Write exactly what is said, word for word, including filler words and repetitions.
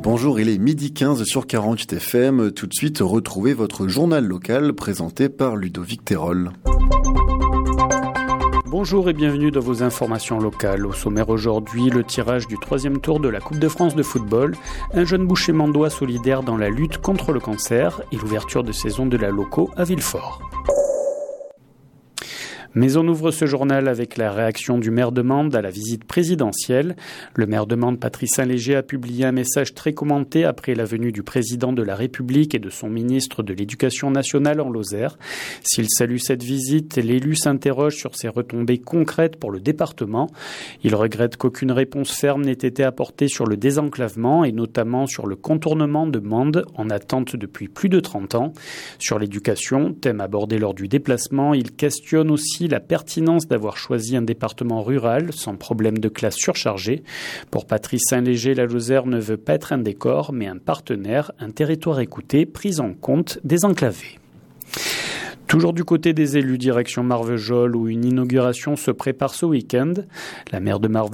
Bonjour, il est midi quinze sur quarante-huit F M. Tout de suite, retrouvez votre journal local présenté par Ludovic Terol. Bonjour et bienvenue dans vos informations locales. Au sommaire aujourd'hui, le tirage du troisième tour de la Coupe de France de football, un jeune boucher mandois solidaire dans la lutte contre le cancer et l'ouverture de saison de la Loco à Villefort. Mais on ouvre ce journal avec la réaction du maire de Mende à la visite présidentielle. Le maire de Mende, Patrice Saint-Léger, a publié un message très commenté après la venue du président de la République et de son ministre de l'Éducation nationale en Lozère. S'il salue cette visite, l'élu s'interroge sur ses retombées concrètes pour le département. Il regrette qu'aucune réponse ferme n'ait été apportée sur le désenclavement et notamment sur le contournement de Mende en attente depuis plus de trente ans. Sur l'éducation, thème abordé lors du déplacement, il questionne aussi la pertinence d'avoir choisi un département rural sans problème de classe surchargée. Pour Patrice Saint-Léger, la Lozère ne veut pas être un décor, mais un partenaire, un territoire écouté, pris en compte, désenclavé. Toujours du côté des élus, direction Marvejols, où une inauguration se prépare ce week-end. La maire de Marvejols